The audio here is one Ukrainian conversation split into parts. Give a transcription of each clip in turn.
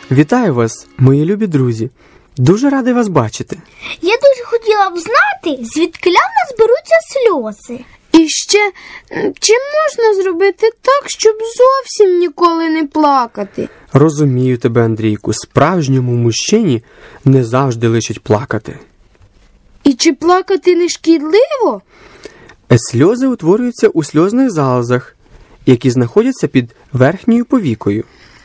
Вітаю вас, мої любі друзі. Дуже радий вас бачити. Я дуже хотіла б знати, звідкиля в нас беруться сльози. І ще, чи можна зробити так, щоб зовсім ніколи не плакати? Розумію тебе, Андрійку, справжньому мужчині не завжди личить плакати. І чи плакати не шкідливо? Сльози утворюються у сльозних залозах, які знаходяться під верхньою повікою.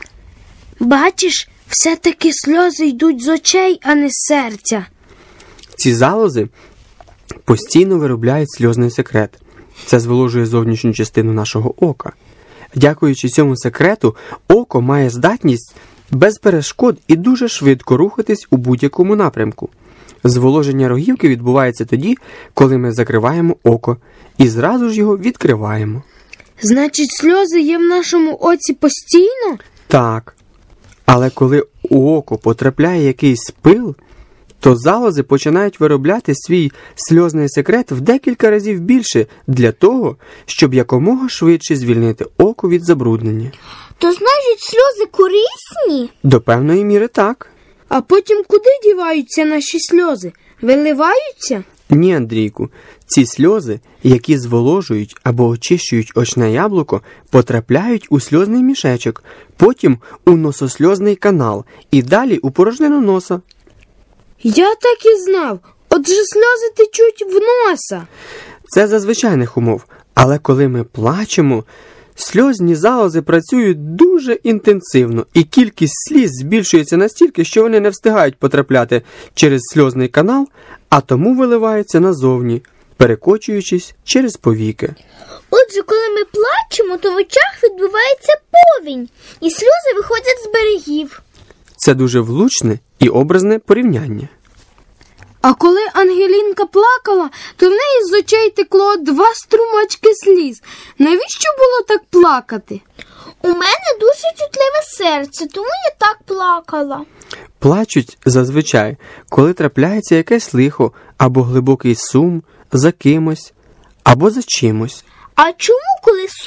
Бачиш, все-таки сльози йдуть з очей, а не з серця. Ці залози постійно виробляють сльозний секрет. Це зволожує зовнішню частину нашого ока. Дякуючи цьому секрету, око має здатність без перешкод і дуже швидко рухатись у будь-якому напрямку. Зволоження рогівки відбувається тоді, коли ми закриваємо око і зразу ж його відкриваємо. Значить, сльози є в нашому оці постійно? Так. Але коли у око потрапляє якийсь пил, то залози починають виробляти свій сльозний секрет в декілька разів більше для того, щоб якомога швидше звільнити око від забруднення. То значить, сльози корисні? До певної міри так. А потім куди діваються наші сльози? Виливаються? Ні, Андрійку, ці сльози, які зволожують або очищують очне яблуко, потрапляють у сльозний мішечок, потім у нососльозний канал і далі у порожнину носа. Я так і знав. Отже, сльози течуть в носа. Це за звичайних умов, але коли ми плачемо, сльозні залози працюють дуже інтенсивно, і кількість сліз збільшується настільки, що вони не встигають потрапляти через сльозний канал, а тому виливаються назовні, перекочуючись через повіки. Отже, коли ми плачемо, то в очах відбувається повінь, і сльози виходять з берегів. Це дуже влучне і образне порівняння. А коли Ангелінка плакала, то в неї з очей текло 2 струмочки сліз. Навіщо було так плакати? У мене дуже чутливе серце, тому я так плакала. Плачуть зазвичай, коли трапляється якесь лихо або глибокий сум за кимось або за чимось. А чому, коли